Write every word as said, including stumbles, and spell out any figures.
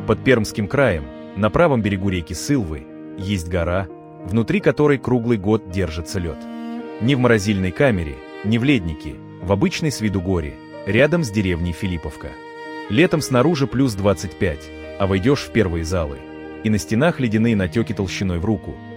Под Пермским краем, на правом берегу реки Сылвы, есть гора, внутри которой круглый год держится лед. Ни в морозильной камере, ни в леднике, в обычной с виду горе, рядом с деревней Филипповка. Летом снаружи плюс двадцать пять, а войдешь в первые залы, и на стенах ледяные натеки толщиной в руку,